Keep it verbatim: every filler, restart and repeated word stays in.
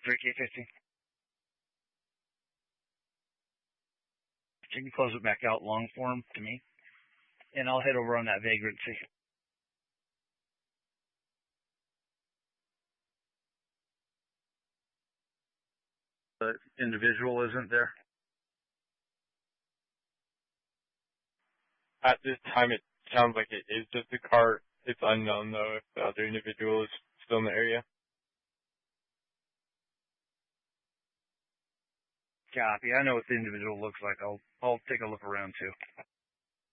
three K fifty. Can you close it back out long form to me? And I'll head over on that vagrancy. The individual isn't there? At this time, it sounds like it is just a car. It's unknown, though, if the other individual is still in the area. Copy. I know what the individual looks like. I'll I'll take a look around, too.